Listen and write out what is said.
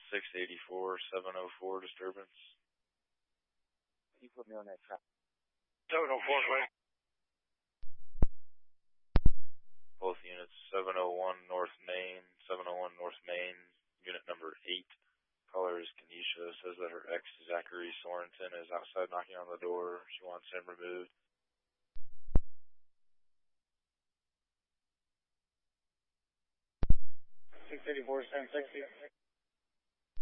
684-704 disturbance. You put me on that track. 704, right? Both units, 701 North Main, 701 North Main, unit number 8. Caller is Kenesha, says that her ex, Zachary Sorensen, is outside knocking on the door. She wants him removed. $684, 760.